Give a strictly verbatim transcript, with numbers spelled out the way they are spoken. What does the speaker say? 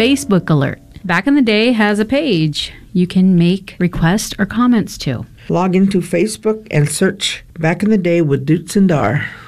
Facebook alert. Back in the Day has a page you can make requests or comments to. Log into Facebook and search Back in the Day with Dutz and Dar.